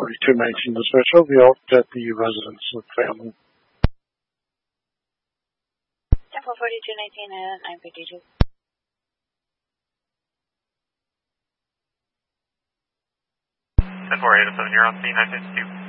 10-4-42-19 dispatch of the Elk Deputy residence of family. 10-4-42-19 and 952. 10-4-807, you're on scene 952.